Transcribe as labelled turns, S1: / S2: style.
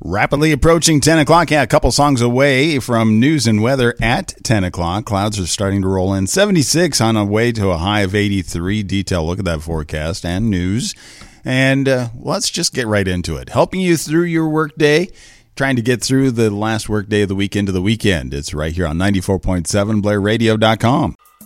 S1: Rapidly approaching 10 o'clock. Yeah, a couple songs away from news and weather at 10 o'clock. Clouds are starting to roll in. 76 on a way to a high of 83. Detail look at that forecast and news. And let's just get right into it. Helping you through your workday, trying to get through the last workday of the week into the weekend. It's right here on 94.7 BlairRadio.com.